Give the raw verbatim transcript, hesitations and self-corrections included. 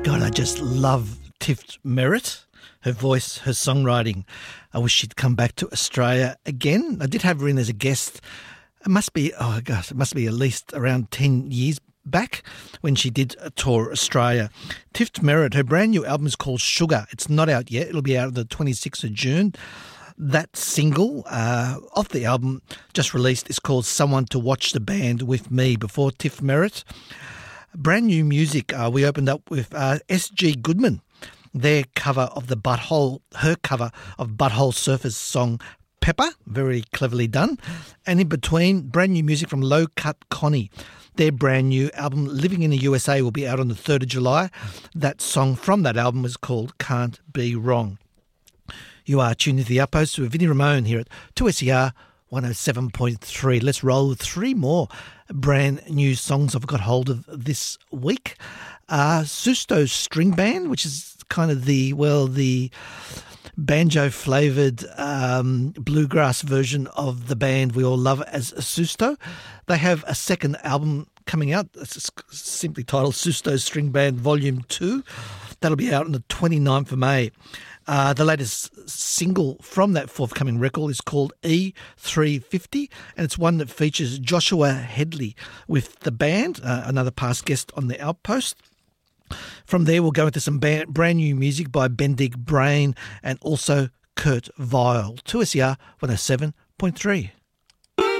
God, I just love Tiff Merritt, her voice, her songwriting. I wish she'd come back to Australia again. I did have her in as a guest. It must be, oh gosh, it must be at least around ten years back when she did tour Australia. Tiff Merritt, her brand new album is called Sugar. It's not out yet. It'll be out on the twenty-sixth of June. That single uh, off the album just released is called Someone to Watch the Band With Me before Tiff Merritt. Brand new music. Uh, we opened up with uh, S G Goodman, their cover of the Butthole, her cover of Butthole Surfer's song Pepper, very cleverly done. And in between, brand new music from Low Cut Connie. Their brand new album, Living in the U S A, will be out on the third of July. That song from that album is called Can't Be Wrong. You are tuned to The Outpost with Vinnie Ramone here at two S E R one oh seven point three. Let's roll with three more brand new songs I've got hold of this week. Uh, Susto String Band, which is kind of the, well, the banjo-flavoured um, bluegrass version of the band we all love as Susto. They have a second album coming out. It's simply titled Susto String Band Volume two. That'll be out on the twenty-ninth of May. Uh, the latest single from that forthcoming record is called E three fifty, and it's one that features Joshua Headley with the band, uh, another past guest on The Outpost. From there, we'll go into some band, brand new music by Bendig Brain and also Kurt Vile. two S E R one oh seven point three.